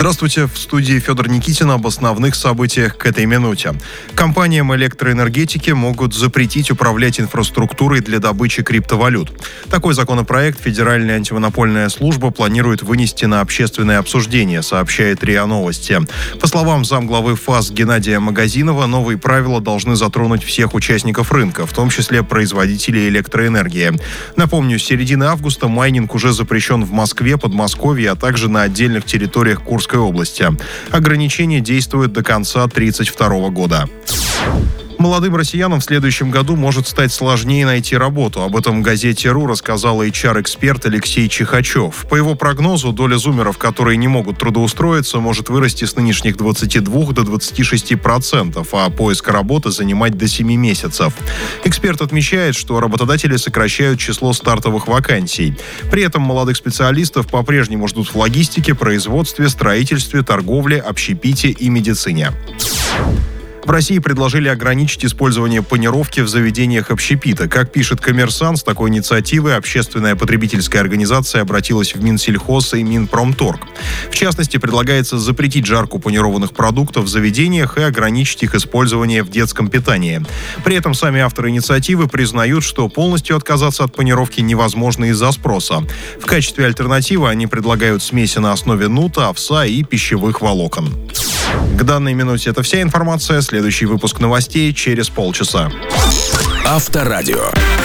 Здравствуйте, в студии Федор Никитин об основных событиях к этой минуте. Компаниям электроэнергетики могут запретить управлять инфраструктурой для добычи криптовалют. Такой законопроект Федеральная антимонопольная служба планирует вынести на общественное обсуждение, сообщает РИА Новости. По словам замглавы ФАС Геннадия Магазинова, новые правила должны затронуть всех участников рынка, в том числе производителей электроэнергии. Напомню, с середины августа майнинг уже запрещен в Москве, Подмосковье, а также на отдельных территориях Курской области. Ограничения действуют до конца 2032 года. Молодым россиянам в следующем году может стать сложнее найти работу. Об этом в газете «РУ» рассказал HR-эксперт Алексей Чихачев. По его прогнозу, доля зумеров, которые не могут трудоустроиться, может вырасти с нынешних 22 до 26%, а поиск работы занимать до 7 месяцев. Эксперт отмечает, что работодатели сокращают число стартовых вакансий. При этом молодых специалистов по-прежнему ждут в логистике, производстве, строительстве, торговле, общепите и медицине. В России предложили ограничить использование панировки в заведениях общепита. Как пишет «Коммерсант», с такой инициативой общественная потребительская организация обратилась в Минсельхоз и Минпромторг. В частности, предлагается запретить жарку панированных продуктов в заведениях и ограничить их использование в детском питании. При этом сами авторы инициативы признают, что полностью отказаться от панировки невозможно из-за спроса. В качестве альтернативы они предлагают смеси на основе нута, овса и пищевых волокон. К данной минуте это вся информация. Следующий выпуск новостей через полчаса. Авторадио.